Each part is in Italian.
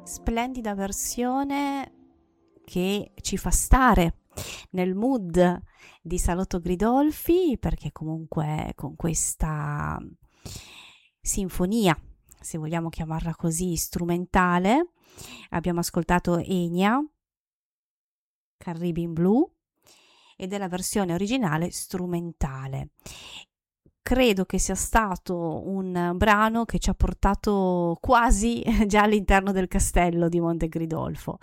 splendida versione che ci fa stare nel mood di Salotto Gridolfi, perché comunque con questa sinfonia, se vogliamo chiamarla così, strumentale, abbiamo ascoltato Enya, Caribbean Blue, ed è la versione originale strumentale. Credo che sia stato un brano che ci ha portato quasi già all'interno del castello di Monte Gridolfo.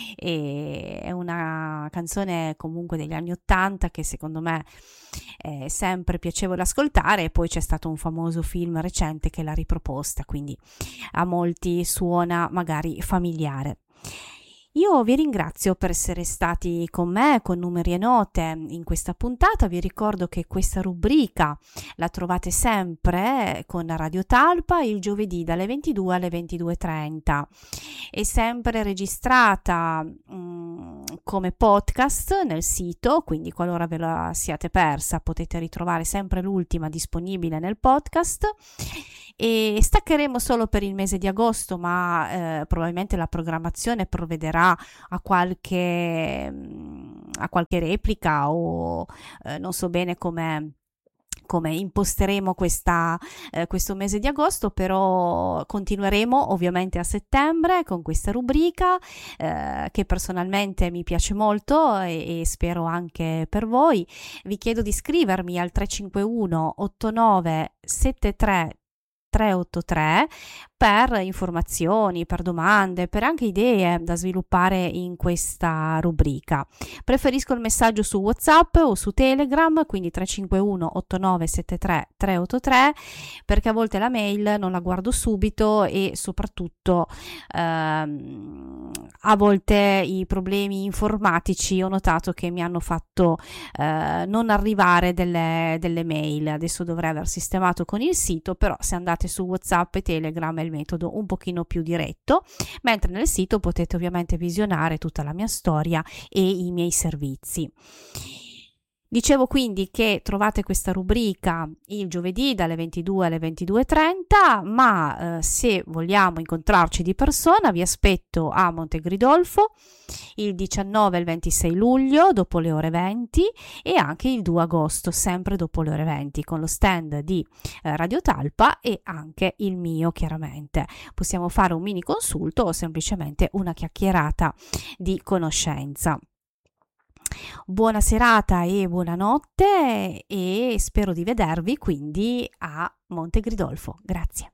E è una canzone comunque degli anni '80 che secondo me è sempre piacevole ascoltare, e poi c'è stato un famoso film recente che l'ha riproposta, quindi a molti suona magari familiare. Io vi ringrazio per essere stati con me, con Numeri e Note, in questa puntata. Vi ricordo che questa rubrica la trovate sempre con Radio Talpa il giovedì dalle 22 alle 22:30. È sempre registrata come podcast nel sito, quindi qualora ve la siate persa potete ritrovare sempre l'ultima disponibile nel podcast. E staccheremo solo per il mese di agosto, ma probabilmente la programmazione provvederà a qualche replica, o non so bene come imposteremo questo mese di agosto, però continueremo ovviamente a settembre con questa rubrica che personalmente mi piace molto, e spero anche per voi. Vi chiedo di iscrivermi al 351 89 73 383 per informazioni, per domande, per anche idee da sviluppare in questa rubrica. Preferisco il messaggio su WhatsApp o su Telegram, quindi 351 89 73 383, perché a volte la mail non la guardo subito, e soprattutto a volte i problemi informatici ho notato che mi hanno fatto non arrivare delle mail. Adesso dovrei aver sistemato con il sito, però se andate su WhatsApp e Telegram è il metodo un pochino più diretto, mentre nel sito potete ovviamente visionare tutta la mia storia e i miei servizi. Dicevo quindi che trovate questa rubrica il giovedì dalle 22 alle 22:30, ma se vogliamo incontrarci di persona vi aspetto a Monte Gridolfo il 19 e il 26 luglio dopo le ore 20, e anche il 2 agosto sempre dopo le ore 20 con lo stand di Radio Talpa e anche il mio, chiaramente. Possiamo fare un mini consulto o semplicemente una chiacchierata di conoscenza. Buona serata e buonanotte, e spero di vedervi quindi a Monte Gridolfo. Grazie.